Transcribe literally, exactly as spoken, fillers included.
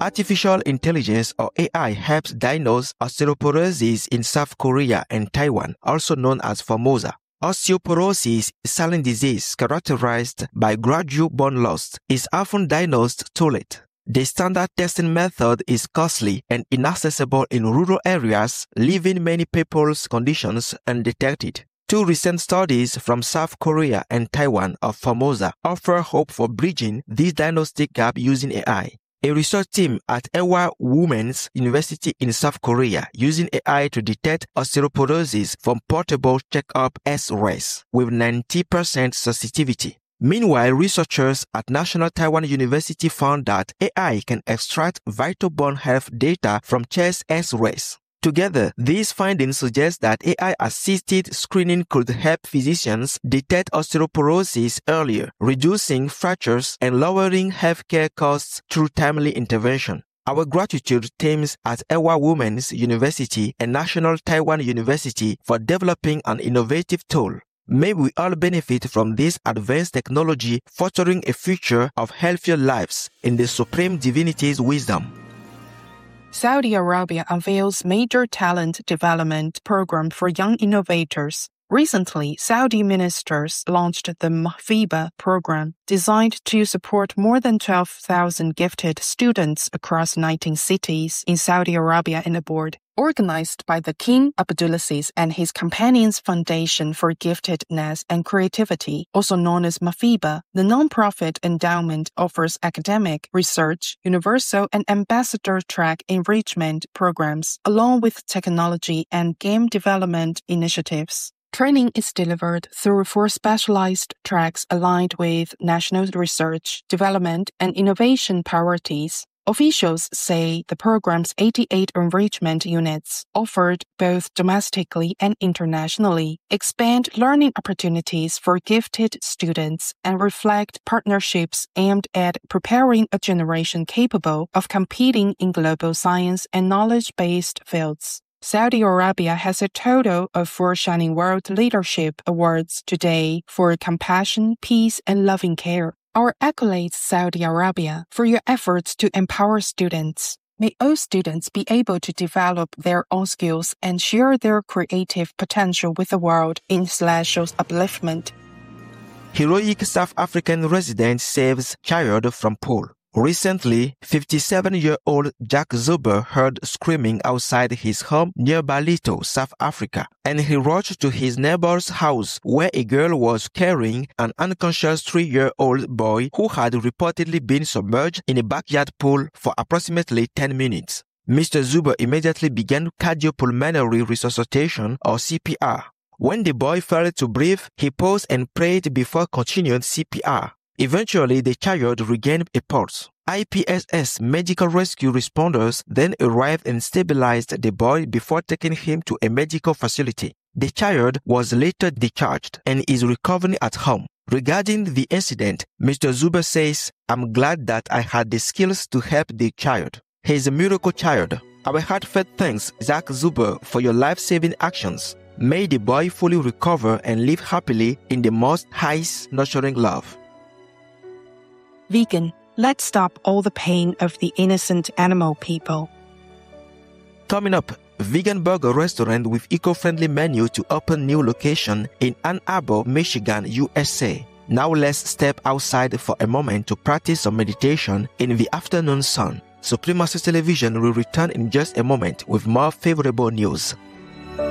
Artificial intelligence or A I helps diagnose osteoporosis in South Korea and Taiwan, also known as Formosa. Osteoporosis is a silent disease characterized by gradual bone loss. It's often diagnosed too late. The standard testing method is costly and inaccessible in rural areas, leaving many people's conditions undetected. Two recent studies from South Korea and Taiwan of Formosa offer hope for bridging this diagnostic gap using A I. A research team at Ewha Women's University in South Korea using A I to detect osteoporosis from portable checkup X-rays with ninety percent sensitivity. Meanwhile, researchers at National Taiwan University found that A I can extract vital bone health data from chest X-rays. Together, these findings suggest that A I-assisted screening could help physicians detect osteoporosis earlier, reducing fractures and lowering healthcare costs through timely intervention. Our gratitude teams at Ewha Women's University and National Taiwan University for developing an innovative tool. May we all benefit from this advanced technology, fostering a future of healthier lives in the Supreme Divinity's wisdom. Saudi Arabia unveils major talent development program for young innovators. Recently, Saudi ministers launched the Mahfiba program, designed to support more than twelve thousand gifted students across nineteen cities in Saudi Arabia and abroad. Organized by the King Abdulaziz and his companions Foundation for Giftedness and Creativity, also known as Mahfiba, the nonprofit endowment offers academic, research, universal and ambassador track enrichment programs, along with technology and game development initiatives. Training is delivered through four specialized tracks aligned with national research, development, and innovation priorities. Officials say the program's eighty-eight enrichment units, offered both domestically and internationally, expand learning opportunities for gifted students and reflect partnerships aimed at preparing a generation capable of competing in global science and knowledge-based fields. Saudi Arabia has a total of four Shining World Leadership Awards today for compassion, peace, and loving care. Our accolades, Saudi Arabia, for your efforts to empower students. May all students be able to develop their own skills and share their creative potential with the world in celestial upliftment. Heroic South African resident saves child from pool. Recently, fifty-seven-year-old Jack Zuber heard screaming outside his home near Ballito, South Africa, and he rushed to his neighbor's house where a girl was carrying an unconscious three-year-old boy who had reportedly been submerged in a backyard pool for approximately ten minutes. Mister Zuber immediately began cardiopulmonary resuscitation or C P R. When the boy failed to breathe, he paused and prayed before continuing C P R. Eventually, the child regained a pulse. I P S S medical rescue responders then arrived and stabilized the boy before taking him to a medical facility. The child was later discharged and is recovering at home. Regarding the incident, Mister Zuber says, "I'm glad that I had the skills to help the child. He's a miracle child. Our heartfelt thanks, Zach Zuber, for your life-saving actions. May the boy fully recover and live happily in the Most High's nurturing love." Vegan, let's stop all the pain of the innocent animal people. Coming up, vegan burger restaurant with eco-friendly menu to open new location in Ann Arbor, Michigan, U S A. Now let's step outside for a moment to practice some meditation in the afternoon sun. Supremacy Television will return in just a moment with more favorable news.